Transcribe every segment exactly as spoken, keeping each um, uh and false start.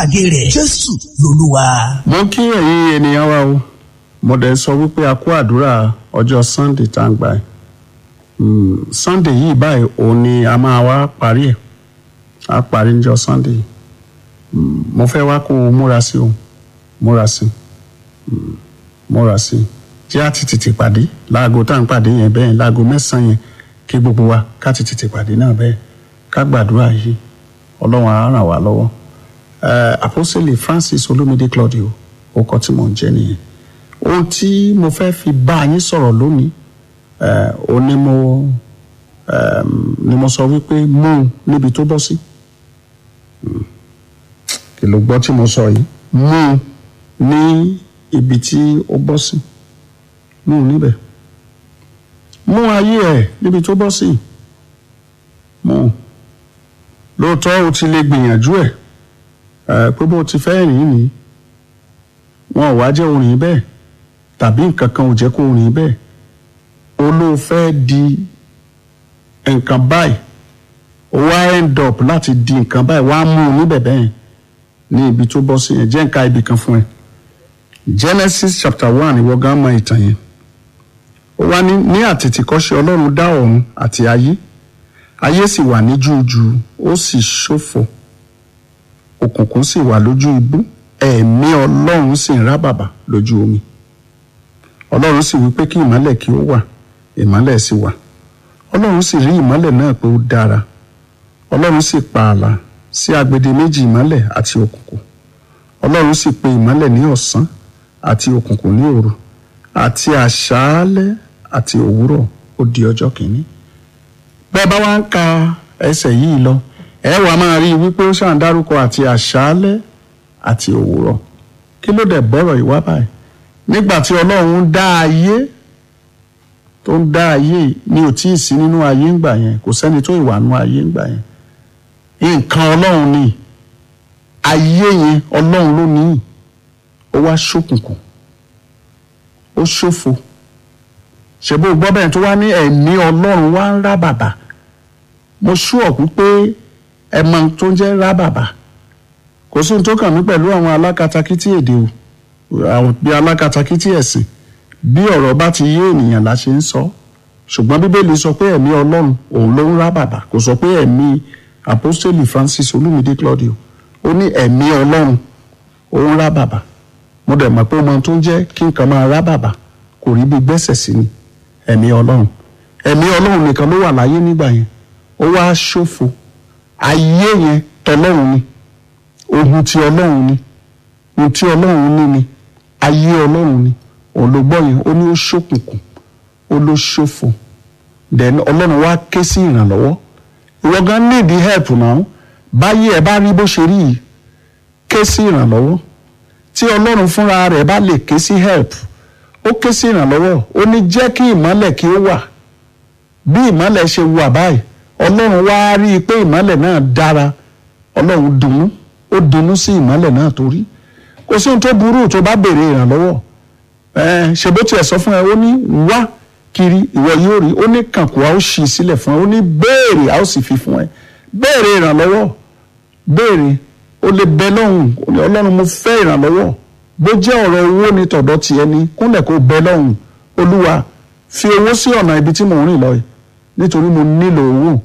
pàdé rẹ̀. Jésù lolúwa. mo kí ẹ̀yin ènìyàn wa o mo dẹ̀ sọ wípé a kú àdúrà ọjọ́ Sunday tá ń gbà ẹ́ Sunday yìí báyìí òun ni a máa wá parí ẹ̀ a parí níjọ́ Sunday mo fẹ́ wá kó o múra sí o múra sí múra sí jẹ́ àti tètè pàdé láago tá ń pàdé yẹn bẹ́ẹ̀ láago mẹ́sàn-án yẹn kí gbogbo wa ká ti tètè pàdé náà bẹ́ẹ̀ ká gbàdúrà yìí Ọlọ́run á ràn wá lọ́wọ́. Àpọ́sítélì Francis Olúmídé Claudio orúkọ tí mò ń jẹ́ nìyẹn. Ohun tí mo fẹ́ fi bá yín sọ̀rọ̀ lónìí ó ní mo ni mo sọ wípé mú un níbi tó bọ́ sí. Kí ló gbọ́ tí mo sọ yìí? Mú un ní ibi tí ó bọ́ sí. Mú un níbẹ̀. Mú ayé ẹ̀ níbi tó bọ́ sí. Mú un. Lóòótọ́ o ti lè gbìyànjú ẹ̀ pé bó ti fẹ́ rìn ní wọn ò wá jẹ́ orin bẹ́ẹ̀ tàbí nǹkan kan ò jẹ́ kó orin bẹ́ẹ̀ o ló fẹ́ di nǹkan báyìí o wá end up láti di nǹkan báyìí wá mú un níbẹ̀ bẹ́ẹ̀ ní ibi tó bọ́ sí yẹn jẹ́ nǹkan ibì kan fún ẹ. Genesis chapter one ìwọ gan mọ ìtàn yẹn ó wá ní ní àtètèkọ́ṣe Ọlọ́run dá ọ̀run àti ayé ayé sì wà ní jújù ó sì ṣófo òkùnkùn sì wà lójú ibú ẹ̀mí Ọlọ́run sì ń rábàbà lójú omi. Ọlọ́run sì wí pé kí ìmọ́lẹ̀ kí ó wà ìmọ́lẹ̀ sì wà. Ọlọ́run sì rí ìmọ́lẹ̀ náà pé ó dára. Ọlọ́run sì pa ààlà sí agbede méjì ìmọ́lẹ̀ àti òkùnkùn. Ọlọ́run sì pe ìmọ́lẹ̀ ní ọ̀sán àti òkùnkùn ní òru àti àṣálẹ́ àti òwúrọ̀ ó di ọjọ́ kìíní. Bẹ́ẹ̀ bá wá ń ka ẹsẹ̀ yìí lọ ẹ wá máa rí wípé ó ṣàn dárúkọ àti àṣálẹ́ àti òwúrọ̀. Kí ló dẹ̀ bọ́rọ̀ ìwá báyìí? Nígbà tí Ọlọ́run dá ayé tó ń dá ayé ni ò tí ì sí nínú ayé ńgbà yẹn kò sẹ́ni tó ìwà nú ayé ńgbà yẹn. Nǹkan Ọlọ́run ni ayé yẹn Ọlọ́run ló ní ó wá ṣókùnkùn ó ṣófo ṣèbó gbọ́ bẹ́ẹ̀ tó wá ní ẹ̀mí Ọlọ́run wá ń rá bàbà. Mo ṣúọ̀ wípé ẹ mọ tó ń jẹ́ rábàbà kò sí ohun tó kàn mí pẹ̀lú àwọn alákatakítí èdè o àwọn bí alákatakítí ẹ̀sìn bí ọ̀rọ̀ bá ti yé ènìyàn la ṣe ń sọ ṣùgbọ́n Bíbélì sọ pé ẹ̀mí Ọlọ́run òun ló ń rábàbà kò sọ pé ẹ̀mí Àpọ́sítélì Francis Olúmídé Claudio ó ní ẹ̀mí Ọlọ́run òun rábàbà. Mo dẹ̀ mọ̀ pé ọmọ tó ń jẹ́ kí nǹkan máa rábàbà kò rí bí gbẹ́sẹ̀ sí ni ẹ̀mí Ọlọ́run ẹ̀mí Ọlọ́run nìkan ló wà láyé nígbà yẹn ó wá ṣófo ayé yẹn tọlọ́run ni ohun tí Ọlọ́run ni ohun tí Ọlọ́run ní ni ayé Ọlọ́run ni olùgbọ́ yẹn ó ní ó ṣókùnkùn ó ló ṣófo then Ọlọ́run wá ké sí ìrànlọ́wọ́ ìwọ gan need help náà báyé ẹ bá rí bó ṣe rí yìí ké sí ìrànlọ́wọ́ tí Ọlọ́run fúnra rẹ̀ bá lè ké sí help ó ké sí ìrànlọ́wọ́ ó ní jẹ́ kí ìmọ́lẹ̀ kí ó wà bí ìmọ́lẹ̀ ṣe wà báyìí Ọlọ́run wá rí i pé ìmọ́lẹ̀ náà dára Ọlọ́run dùnnú ó dùnnú sí ìmọ́lẹ̀ náà torí kò sí ohun tó burú tó bá béèrè ìrànlọ́wọ́ ẹ ṣe bó tiẹ̀ sọ fún ẹ ó ní wá kiri ìwọ yóò rí ó ní kànkù a ó ṣí sílẹ̀ fún ẹ ó ní béèrè a ó sì fi fún ẹ béèrè ìrànlọ́wọ́ béèrè ó lè bẹ lọ́hùn Ọlọ́run mo fẹ́ ìrànlọ́wọ́ bó jẹ́ ọ̀rọ̀ owó ní tọ̀dọ̀ tiẹ̀ ni kúnlẹ̀ kó bẹ lọ́hùn Olúwa fi owó sí ọ̀nà ibi tí mò ń rìn lọ yìí nítorí mo nílò owó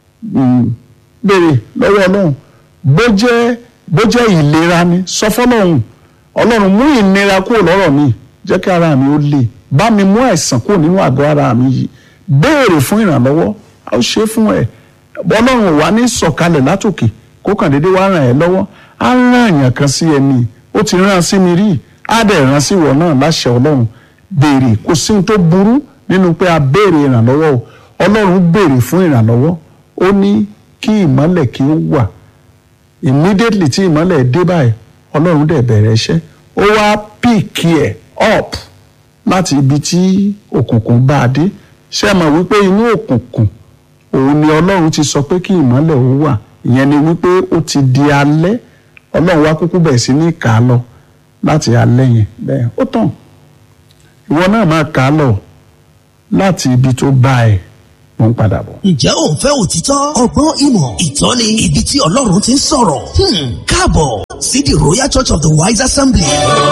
béèrè lọ́wọ́ Ọlọ́run bó jẹ́ bó jẹ́ ìlera ni sọ fọ́lọ́run Ọlọ́run mú ìnira kúrò lọ́rọ̀ mi jẹ́ kí ara mi ó le bá mi mú àìsàn kúrò nínú àgọ́ ara mi yìí béèrè fún ìrànlọ́wọ́ a ó ṣe fún ẹ Ọlọ́run wà ní sọ̀kalẹ̀ látòkè kó kàn déédéé wá ràn ẹ́ lọ́wọ́ á rán èèyàn kan sí ẹni ó ti rán sí mi rí á dẹ̀ rán sí ìwọ náà láṣẹ Ọlọ́run béèrè kò sí ohun tó burú nínú pé a béèrè ìrànlọ́wọ́ o Ọlọ́run béèrè fún ìrànlọ́wọ́ ó ní kí ìmọ́lẹ̀ kí ó wà immediately tí ìmọ́lẹ̀ dé báyìí Ọlọ́run dẹ̀ bẹ̀rẹ̀ iṣẹ́ ó wá pick ẹ̀ up láti ibi tí òkùnkùn bá a dé ṣé mọ̀ wípé inú òkùnkùn òun ni Ọlọ́run ti sọ pé kí ìmọ́lẹ̀ ó wà ìyẹn ni wípé ó ti di alẹ́ Ọlọ́run wá kúkú bẹ̀rẹ̀ sí ní kà á lọ láti alẹ́ yẹn bẹ́ẹ̀ ó tàn ìwọ náà máa kà á lọ láti ibi tó bá ẹ̀ mo ń padà bọ̀. ǹjẹ́ ò ń fẹ́ òtítọ́ ọgbọ́n ìmọ̀ ìtọ́ni ibi tí ọlọ́run ti ń sọ̀rọ̀ káàbọ̀ sí the Royal Church of the Wise Assembly.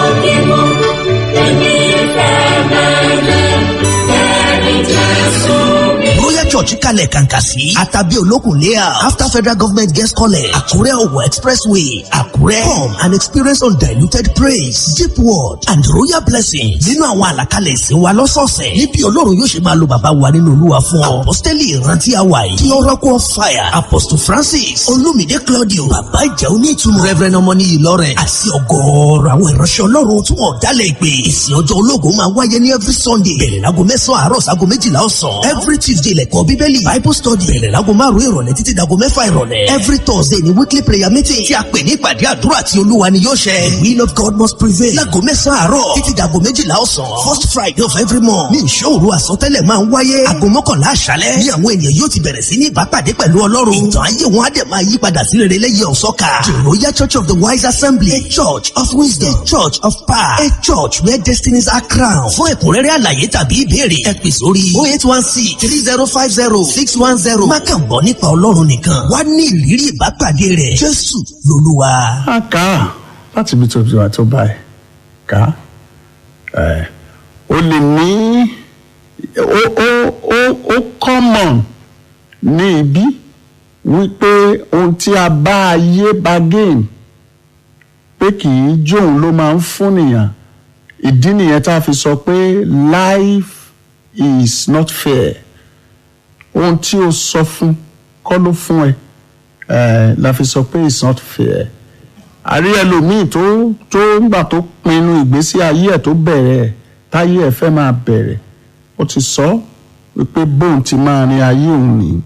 Royal Church kalẹ̀ kàǹkà sí Àtàbí Olókùn layout after Federal Government Guest College Àkúrẹ́ Ọ̀wọ̀ Expressway Àkúrẹ́. Come and experience undiluted praise, deep word and royal blessings nínú àwọn àlàkalẹ̀ ìsìn wa lọ́sọ̀ọ̀sẹ̀ níbi Ọlọ́run yóò ṣe máa lo bàbá wa nínú Olúwa fún ọ. Apostoli ìrántí àwa yìí kí Oracle of Fire Apostle Francis Olúmídé Claudio bàbá ìjà onítùmọ̀ Reverend Ọmọníyì Lawrence àti ọ̀gọ̀ọ̀rọ̀ àwọn ìránṣẹ́ Ọlọ́run tí wọ́n dálẹ̀ ìpè. Ìsìn ọjọ́ ológo máa wáyé ní every Sunday bẹ̀rẹ̀ láago mẹ́sàn-án àárọ̀ sáago méjìlá ọ̀sán. Every Tuesday lẹ́kọ̀ọ́ Bíbélì Bible study bẹ̀rẹ̀ láago márùn-ún ìrọ̀lẹ́ títí dago mẹ́fà ìrọ̀lẹ́. Every Thursday ni weekly prayer meeting tí a pè ní ìpàdé àdúrà tí Olúwa ni yóò ṣẹ. The will of God must prevail. Láago mẹ́sàn-án àárọ̀ títí dago méjìlá ọ̀sán. First Friday of every month ní ìṣòro àsọtẹ́lẹ̀ máa ń wáyé. Aago mọ́kànlá àṣálẹ́ ní àwọn ènìyàn yóò ti bẹ̀rẹ̀ sí ní ìbápàdé pẹ̀lú Ọlọ́run. Ìtàn ayé wọn á dẹ̀ máa yí padà sí rere lẹ́yìn ọ̀sọ́ka. The Royal Church of the Wise Assembly, a church of wisdom, a church of power, a church where destinies are crowned. Fún ẹ̀kúnrẹ́rẹ́ àlàyé tàbí ìbéèrè ẹ pè sórí oh eight one six three zero five zero six one zero. Má kàn gbọ́ nípa Ọlọ́run nìkan, wá ní ìrírí ìbápàdé rẹ̀. Jésù lolúwa. a kà á láti ibi tó ti wà tó báyìí ká ẹ o lè ní ó ó ó ó common ní ibi wípé ohun tí a bá ayé bargain pé kì í jóun ló máa ń fún nìyàn. Ìdí nìyẹn tá a fi sọ pé life is not fair. Ohun tí o sọ fún kọ́ ló fún ẹ ẹ la fi sọ pé it's not fair. Àrí ẹlòmíì tó tó ńgbà tó pinnu ìgbésí ayé ẹ̀ tó bẹ̀rẹ̀ ẹ̀ táyé ẹ̀ fẹ́ máa bẹ̀rẹ̀ ó ti sọ wípé bóun ti máa rin ayé òun nìyí.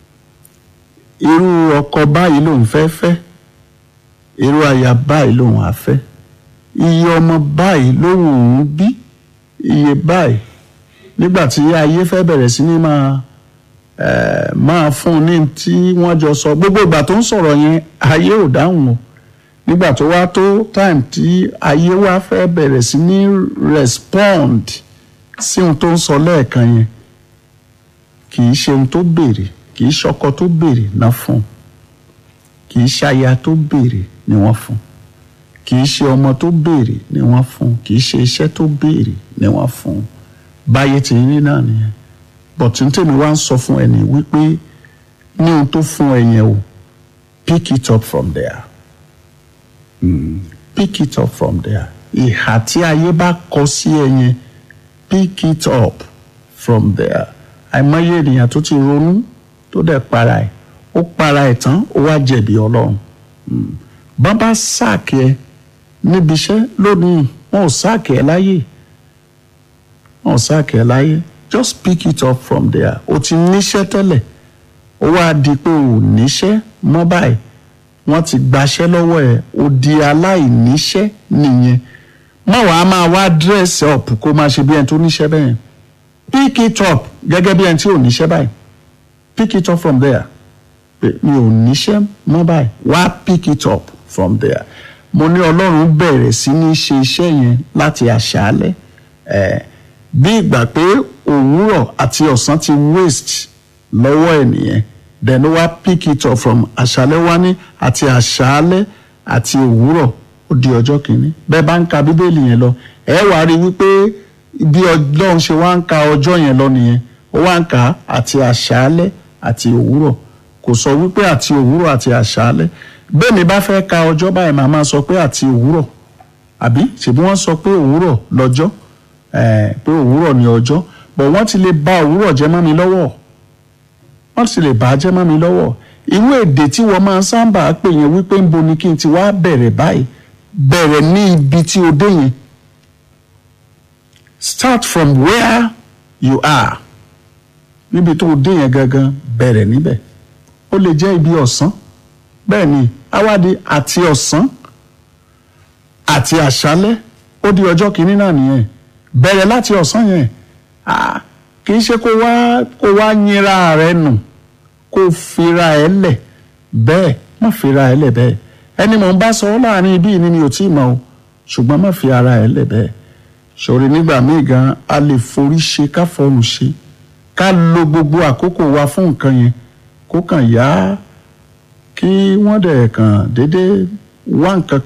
Irú ọkọ báyìí lòun fẹ́ fẹ́, irú aya báyìí lòun á fẹ́, iye ọmọ báyìí lòun òun bí, iye báyìí. Nígbà tí ayé fẹ́ bẹ̀rẹ̀ sí ní máa ẹ̀ máa fún un ní tí wọ́n jọ sọ gbogbo ìgbà tó ń sọ̀rọ̀ yẹn ayé ò dáhùn o. Nígbà tó wá tó time tí ayé wá fẹ́ bẹ̀rẹ̀ sí ní respond sí ohun tó ń sọ lẹ́ẹ̀kan yẹn kì í ṣe ohun tó béèrè, kì í ṣọkọ tó béèrè náà fún, kì í ṣe aya tó béèrè ni wọ́n fún, kì í ṣe ọmọ tó béèrè ni wọ́n fún, kì í ṣe iṣẹ́ tó béèrè ni wọ́n fún. Báyé ti rí náà nìyẹn. Bọ̀tún tèmi wá ń sọ fún ẹni wípé ní ohun tó fún ẹ yẹn o pick it up from there. Mm. Pick it up from there. Ìhà tí ayé bá kọ sí ẹ yẹn pick it up from there. Àìmọye ènìyàn tó ti ronú tó dẹ̀ para ẹ̀ ó para ẹ̀ tán ó wá jẹ̀bi Ọlọ́run. Bàbá sáàkì ẹ níbi iṣẹ́ lónìí wọn ò sáàkì ẹ láyé wọn ò sáàkì ẹ láyé just pick it up from there. O ti níṣẹ́ tẹ́lẹ̀ ó wá di pé ò níṣẹ́ mọ́ báyìí wọ́n ti gbaṣẹ́ lọ́wọ́ ẹ̀ ó di aláìníṣẹ́ nìyẹn. Má wàá máa wá dress up kó máa ṣe bí ẹni tó níṣẹ́ bẹ́ẹ̀. Pick it up gẹ́gẹ́ bí ẹni tí ò níṣẹ́ báyìí. Pick it up from there. Mi ò níṣẹ́ mọ́ báyìí wá pick it up from there. Mo ní Ọlọ́run bẹ̀rẹ̀ sí ní ṣe iṣẹ́ yẹn láti àṣálẹ́ ẹ̀ bí ìgbà pé òwúrọ̀ àti ọ̀sán ti waste lọ́wọ́ ẹ̀ nìyẹn. Then wá pick it up from àṣálẹ́ wá ní àti àṣálẹ́ àti òwúrọ̀ ó di ọjọ́ kìíní. Bẹ́ẹ̀ bá ń ka Bíbélì yẹn lọ ẹ wá rí wípé bí Ọlọ́run ṣe wá ń ka ọjọ́ yẹn lọ nìyẹn. Ó wá ń kà àti àṣálẹ́ àti òwúrọ̀, kò sọ wípé àti òwúrọ̀ àti àṣálẹ́. Bẹ́ẹ̀ mi bá fẹ́ ka ọjọ́ báyìí màá máa sọ pé àti òwúrọ̀, àbí ṣèbí wọ́n sọ pé òwúrọ̀ lọ́jọ́ ẹ̀ pé òwúrọ̀ ni ọjọ́, bọ̀ wọ́n ti lè bà òwúrọ̀ jẹ́ mọ́ mi lọ́wọ́, wọ́n ti lè bà á jẹ́ mọ́ mi lọ́wọ́. Irú èdè tí wọ́n máa ń sábà pè yẹn wípé ń bo ni kí n ti wá bẹ̀rẹ̀ báyìí, bẹ̀rẹ̀ ní ibi tí o dé yẹn. Start from where you are. Níbi tó o dé yẹn gangan bẹ̀rẹ̀ níbẹ̀. Ó lè jẹ́ ibi ọ̀sán, bẹ́ẹ̀ ni awádìí àti ọ̀sán àti àṣálẹ́ ó di ọjọ́ kìíní náà nìyẹn. Bẹ̀rẹ̀ láti ọ̀sán yẹn kì í ṣe kó wá kó wá yinra rẹ nù kó fira ẹ lẹ̀ bẹ́ẹ̀ má fira ẹ lẹ̀ bẹ́ẹ̀. Ẹni mò ń bá sọ láàrin ibi ni mi ò tí ì mọ̀ o ṣùgbọ́n má fi ara ẹ lẹ̀ bẹ́ẹ̀. Ṣòrí nígbà míì gan a lè forí ṣe ká fọrùn ṣe ká ká lo gbogbo àkókò wa fún nǹkan yẹn kó kàn yá kí wọ́n dẹ̀ kàn déédéé wá nǹkan